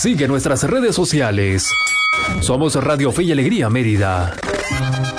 Sigue nuestras redes sociales. Somos Radio Fe y Alegría Mérida.